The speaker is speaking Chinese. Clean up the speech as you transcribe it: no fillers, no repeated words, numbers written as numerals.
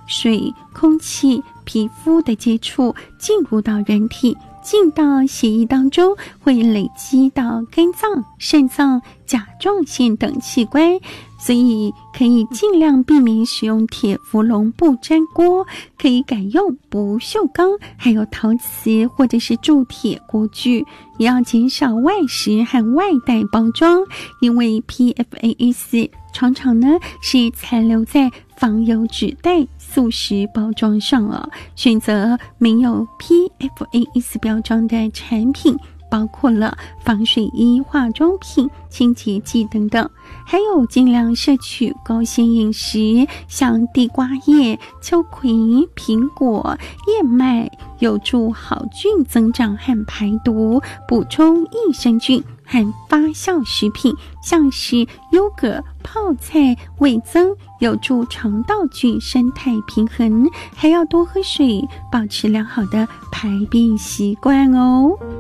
水、空气、皮肤的接触进入到人体，进到血液当中，会累积到肝脏、肾脏、甲状腺等器官，所以可以尽量避免使用铁氟龙不粘锅，可以改用不锈钢还有陶瓷或者是铸铁锅具，也要减少外食和外带包装，因为 PFAS 常常呢是残留在防油纸袋、速食包装上选择没有 PFAS 标章的产品，包括了防水衣、化妆品、清洁剂等等，还有尽量摄取高纤饮食，像地瓜叶、秋葵、苹果、燕麦，有助好菌增长和排毒，补充益生菌和发酵食品，像是优格、泡菜、味增，有助肠道菌生态平衡，还要多喝水，保持良好的排便习惯哦。